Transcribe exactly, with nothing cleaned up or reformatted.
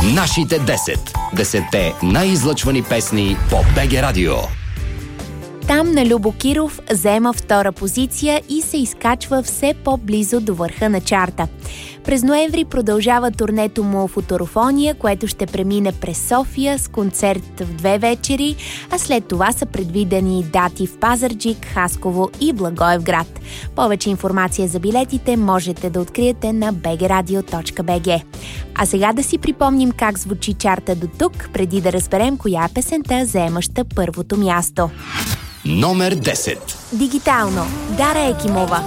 Нашите десет. Десетте най-излъчвани песни по БГ Радио. Там на Любо Киров заема втора позиция и се изкачва все по-близо до върха на чарта. През ноември продължава турнето му Футурофония, което ще премине през София с концерт в две вечери, а след това са предвидени дати в Пазарджик, Хасково и Благоевград. Повече информация за билетите можете да откриете на би джи радио точка би джи. А сега да си припомним как звучи чарта до тук, преди да разберем коя е песента, заемаща първото място. Номер десет. Дигитално. Дара Екимова.